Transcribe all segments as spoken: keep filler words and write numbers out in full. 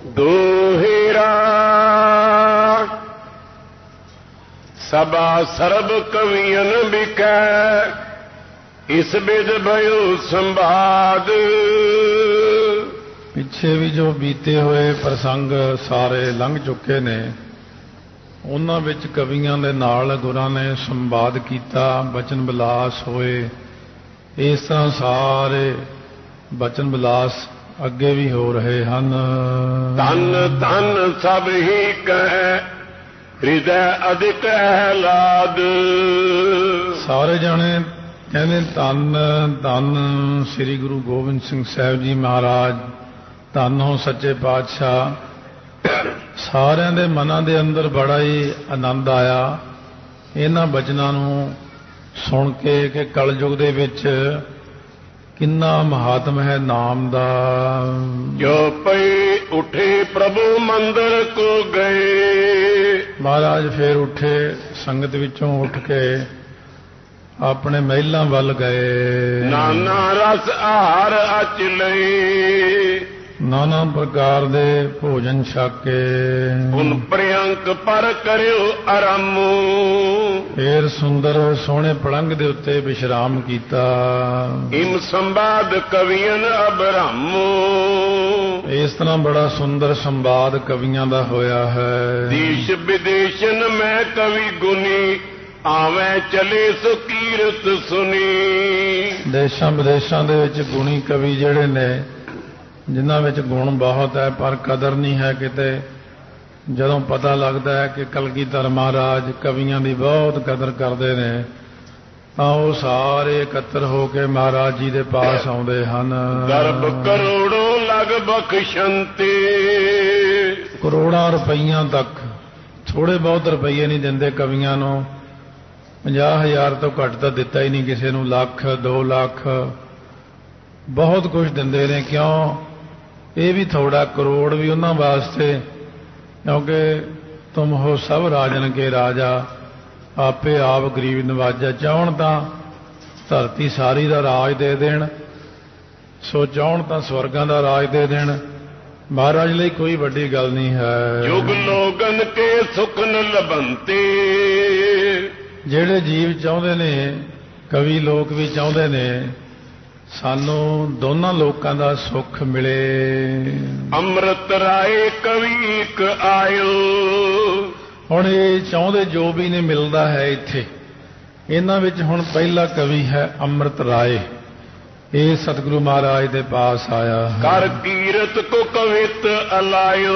दोहेरा सबा SERB कवियन बिकै इस बिद भयो संवाद। ਪਿੱਛੇ ਵੀ ਜੋ ਬੀਤੇ ਹੋਏ ਪ੍ਰਸੰਗ ਸਾਰੇ ਲੰਘ ਚੁੱਕੇ ਨੇ, ਉਹਨਾਂ ਵਿੱਚ ਕਵੀਆਂ ਦੇ ਨਾਲ ਗੁਰਾਂ ਨੇ ਸੰਵਾਦ ਕੀਤਾ, ਬਚਨ ਵਿਲਾਸ ਹੋਏ। ਇਸ ਤਰ੍ਹਾਂ ਸਾਰੇ ਬਚਨ ਵਿਲਾਸ ਅੱਗੇ ਵੀ ਹੋ ਰਹੇ ਹਨ। ਧਨ ਧਨ ਸਭ ਹੀ ਕਹਿ ਹਿਰਦੈ ਅਧਿਕ ਅਹਿਲਾਦ। ਸਾਰੇ ਜਾਣੇ ਕਹਿੰਦੇ ਧੰਨ ਧੰਨ ਸ੍ਰੀ ਗੁਰੂ ਗੋਬਿੰਦ ਸਿੰਘ ਸਾਹਿਬ ਜੀ ਮਹਾਰਾਜ, ਧੰਨ ਹੋ ਸੱਚੇ ਪਾਤਸ਼ਾਹ। ਸਾਰਿਆਂ ਦੇ ਮਨਾਂ ਦੇ ਅੰਦਰ ਬੜਾ ਹੀ ਆਨੰਦ ਆਇਆ ਇਹਨਾਂ ਬਚਨਾਂ ਨੂੰ ਸੁਣ ਕੇ ਕਿ ਕਲਯੁਗ ਦੇ ਵਿੱਚ ਕਿੰਨਾ ਮਹਾਤਮ ਹੈ ਨਾਮ ਦਾ। ਜੋ ਪਈ ਉਠੇ ਪ੍ਰਭੂ ਮੰਦਰ ਕੋ ਗਏ। ਮਹਾਰਾਜ ਫਿਰ ਉੱਠੇ, ਸੰਗਤ ਵਿੱਚੋਂ ਉੱਠ ਕੇ ਆਪਣੇ ਮਹਿਲਾਂ ਵੱਲ ਗਏ। ਨਾਨਾ ਰਸ ਆਹਾਰ ਅਚ ਲਈ। ਨਾਨਾ ਪ੍ਰਕਾਰ ਦੇ ਭੋਜਨ ਛਕ ਕੇ ਉਨ ਪ੍ਰਿਅੰਕ ਪਰ ਕਰਿਓ ਆਰਾਮ। ਫੇਰ ਸੁੰਦਰ ਸੋਹਣੇ ਪਲੰਘ ਦੇ ਉੱਤੇ ਵਿਸ਼ਰਾਮ ਕੀਤਾ। ਇਮ ਸੰਵਾਦ ਕਵੀਨ ਅਬਰਮ। ਇਸ ਤਰ੍ਹਾਂ ਬੜਾ ਸੁੰਦਰ ਸੰਵਾਦ ਕਵੀਆਂ ਦਾ ਹੋਇਆ ਹੈ। ਦੇਸ਼ ਵਿਦੇਸ਼ਨ ਮੈਂ ਕਵੀ ਗੁਨੀ ਆਵੇਂ ਚਲੇ ਸੋ ਕੀਰਤ ਸੁਨੀ। ਦੇਸ਼ਾਂ ਵਿਦੇਸ਼ਾਂ ਦੇ ਵਿੱਚ ਗੁਣੀ ਕਵੀ ਜਿਹੜੇ ਨੇ, ਜਿਨ੍ਹਾਂ ਵਿੱਚ ਗੁਣ ਬਹੁਤ ਹੈ ਪਰ ਕਦਰ ਨਹੀਂ ਹੈ ਕਿਤੇ। ਜਦੋਂ ਪਤਾ ਲੱਗਦਾ ਹੈ ਕਿ ਕਲਗੀਧਰ ਮਹਾਰਾਜ ਕਵੀਆਂ ਦੀ ਬਹੁਤ ਕਦਰ ਕਰਦੇ ਨੇ, ਤਾਂ ਉਹ ਸਾਰੇ ਇਕੱਤਰ ਹੋ ਕੇ ਮਹਾਰਾਜ ਜੀ ਦੇ ਪਾਸ ਆਉਂਦੇ ਹਨ। ਗਰਭ ਕਰੋੜੋਂ ਲਗ ਬਖਸ਼ੰਤੇ। ਕਰੋੜਾਂ ਰੁਪਈਆਂ ਤੱਕ, ਥੋੜੇ ਬਹੁਤ ਰੁਪਈਏ ਨਹੀਂ ਦਿੰਦੇ ਕਵੀਆਂ ਨੂੰ। ਪੰਜਾਹ ਹਜ਼ਾਰ ਤੋਂ ਘੱਟ ਤਾਂ ਦਿੱਤਾ ਹੀ ਨਹੀਂ ਕਿਸੇ ਨੂੰ। ਲੱਖ, ਦੋ ਲੱਖ, ਬਹੁਤ ਕੁਝ ਦਿੰਦੇ ਨੇ। ਕਿਉਂ? ਇਹ ਵੀ ਥੋੜਾ, ਕਰੋੜ ਵੀ ਉਹਨਾਂ ਵਾਸਤੇ, ਕਿਉਂਕਿ ਤੁਮ ਹੋ ਸਭ ਰਾਜਨ ਕੇ ਰਾਜਾ, ਆਪੇ ਆਪ ਗਰੀਬ ਨਵਾਜਾ। ਚਾਹੁਣ ਤਾਂ ਧਰਤੀ ਸਾਰੀ ਦਾ ਰਾਜ ਦੇ ਦੇਣ, ਸੋ ਚਾਹੁਣ ਤਾਂ ਸਵਰਗਾਂ ਦਾ ਰਾਜ ਦੇ ਦੇਣ। ਮਹਾਰਾਜ ਲਈ ਕੋਈ ਵੱਡੀ ਗੱਲ ਨਹੀਂ ਹੈ। ਜੁਗ ਲੋਗਨ ਕੇ ਸੁਖ ਨ ਲਭੰਤੇ। ਜਿਹੜੇ ਜੀਵ ਚਾਹੁੰਦੇ ਨੇ, ਕਵੀ ਲੋਕ ਵੀ ਚਾਹੁੰਦੇ ਨੇ, ਸਾਨੂੰ ਦੋਨਾਂ ਲੋਕਾਂ ਦਾ ਸੁੱਖ ਮਿਲੇ। ਅੰਮ੍ਰਿਤ ਰਾਏ ਕਵੀ ਇੱਕ ਆਇਓ। ਹੁਣ ਇਹ ਚਾਹੁੰਦੇ ਜੋ ਵੀ ਨੇ ਮਿਲਦਾ ਹੈ ਇੱਥੇ। ਇਹਨਾਂ ਵਿੱਚ ਹੁਣ ਪਹਿਲਾ ਕਵੀ ਹੈ ਅੰਮ੍ਰਿਤ ਰਾਏ। ਇਹ ਸਤਿਗੁਰੂ ਮਹਾਰਾਜ ਦੇ ਪਾਸ ਆਇਆ। ਕਰ ਕੀਰਤ ਕੋ ਕਵਿਤ ਅਲਾਇਓ।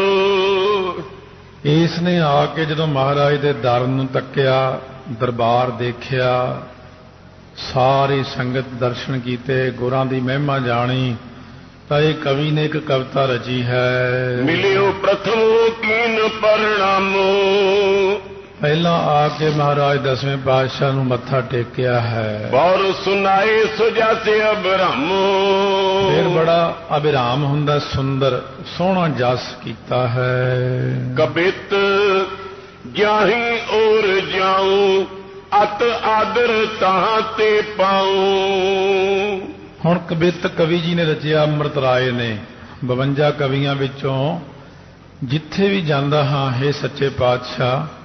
ਇਸ ਨੇ ਆ ਕੇ ਜਦੋਂ ਮਹਾਰਾਜ ਦੇ ਦਰ ਨੂੰ ਤੱਕਿਆ, ਦਰਬਾਰ ਦੇਖਿਆ, ਸਾਰੀ ਸੰਗਤ ਦਰਸ਼ਨ ਕੀਤੇ, ਗੁਰਾਂ ਦੀ ਮਹਿਮਾ ਜਾਣੀ, ਤਾਂ ਇਹ ਕਵੀ ਨੇ ਇੱਕ ਕਵਿਤਾ ਰਚੀ ਹੈ। ਮਿਲਿਓ ਪ੍ਰਥਮੋ ਕੀਨ ਪਰਣਾਮੋ। ਪਹਿਲਾਂ ਆ ਕੇ ਮਹਾਰਾਜ ਦਸਵੇਂ ਪਾਤਸ਼ਾਹ ਨੂੰ ਮੱਥਾ ਟੇਕਿਆ ਹੈ। ਬੌਰ ਸੁਨਾਏ ਸੁਜਾਸੇ ਅਬਰਾਮ। ਫਿਰ ਬੜਾ ਅਬਿਰਾਮ ਹੁੰਦਾ, ਸੁੰਦਰ ਸੋਹਣਾ ਜਸ ਕੀਤਾ ਹੈ। ਕਬਿਤ ਜਾਹੀ ਔਰ ਜਾਉ ਅਤ ਆਦਰ ਤਾਂ ਤੇ ਪਾਉ। ਹੁਣ ਕਬਿਤ ਕਵੀ ਜੀ ਨੇ ਰਚਿਆ, ਅੰਮ੍ਰਿਤ ਰਾਏ ਨੇ। ਬਵੰਜਾ ਕਵੀਆਂ ਵਿੱਚੋਂ ਜਿੱਥੇ ਵੀ ਜਾਂਦਾ ਹਾਂ, ਹੇ ਸੱਚੇ ਪਾਤਸ਼ਾਹ,